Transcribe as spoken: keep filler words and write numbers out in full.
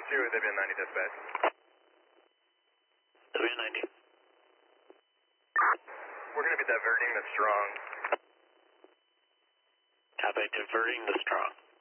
two, W N ninety dispatch. W N ninety. We're going to be diverting the Strong. Copy, diverting the Strong.